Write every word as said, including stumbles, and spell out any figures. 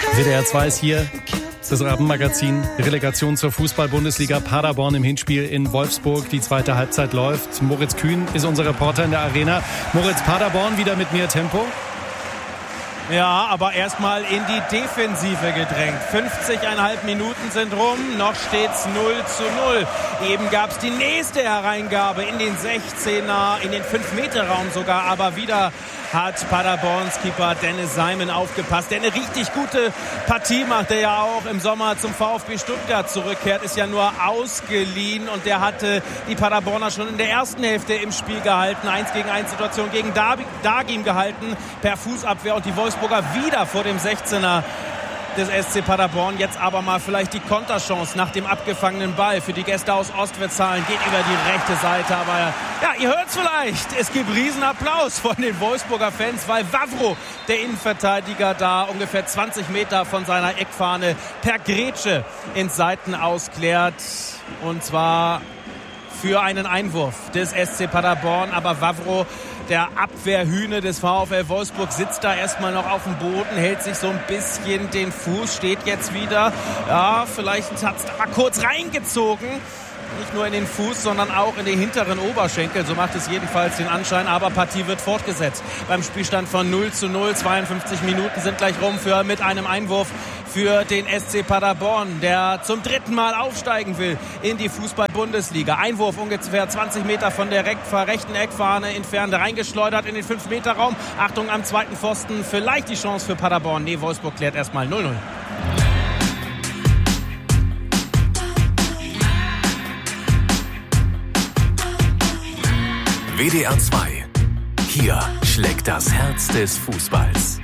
W D R zwei ist hier, das Abendmagazin. Relegation zur Fußball-Bundesliga. Paderborn im Hinspiel in Wolfsburg. Die zweite Halbzeit läuft. Moritz Kühn ist unser Reporter in der Arena. Moritz, Paderborn wieder mit mehr Tempo? Ja, aber erstmal in die Defensive gedrängt. fünfzig Komma fünf Minuten sind rum, noch steht's null zu null. Eben gab's die nächste Hereingabe in den sechzehner, in den fünf Meter Raum sogar, aber wieder hat Paderborns Keeper Dennis Seimen aufgepasst, der eine richtig gute Partie macht, der ja auch im Sommer zum VfB Stuttgart zurückkehrt, ist ja nur ausgeliehen und der hatte die Paderborner schon in der ersten Hälfte im Spiel gehalten. eins gegen eins Situation gegen Dagim gehalten per Fußabwehr und die Wolfsburger wieder vor dem sechzehner des S C Paderborn. Jetzt aber mal vielleicht die Konterchance nach dem abgefangenen Ball für die Gäste aus Ostwestfalen. Geht über die rechte Seite. Aber ja, ihr hört es vielleicht. Es gibt Riesenapplaus von den Wolfsburger Fans, weil Wawro, der Innenverteidiger, da ungefähr zwanzig Meter von seiner Eckfahne per Grätsche ins Seitenaus klärt. Und zwar für einen Einwurf des S C Paderborn. Aber Wawro, der Abwehrhühne des VfL Wolfsburg, sitzt da erstmal noch auf dem Boden, hält sich so ein bisschen den Fuß, steht jetzt wieder. Ja, vielleicht hat es da kurz reingezogen. Nicht nur in den Fuß, sondern auch in den hinteren Oberschenkel. So macht es jedenfalls den Anschein. Aber Partie wird fortgesetzt. Beim Spielstand von null zu null. zweiundfünfzig Minuten sind gleich rum für mit einem Einwurf für den S C Paderborn, der zum dritten Mal aufsteigen will in die Fußball-Bundesliga. Einwurf ungefähr zwanzig Meter von der rechten Eckfahne entfernt, reingeschleudert in den fünf Meter Raum. Achtung am zweiten Pfosten, vielleicht die Chance für Paderborn. Nee, Wolfsburg klärt erstmal null null. W D R zwei. Hier schlägt das Herz des Fußballs.